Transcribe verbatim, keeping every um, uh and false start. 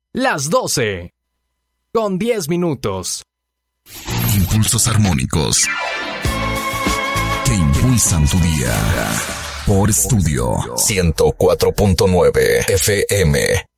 Las doce, con diez minutos. Impulsos armónicos que impulsan tu día. Por Estudio ciento cuatro punto nueve F M.